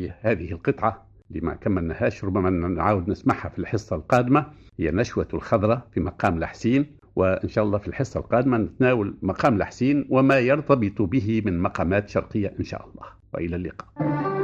في هذه القطعة لما كملناهاش، ربما نعاود نسمعها في الحصة القادمة، هي نشوة الخضرة في مقام لحسين. وإن شاء الله في الحصة القادمة نتناول مقام لحسين وما يرتبط به من مقامات شرقية إن شاء الله. وإلى اللقاء.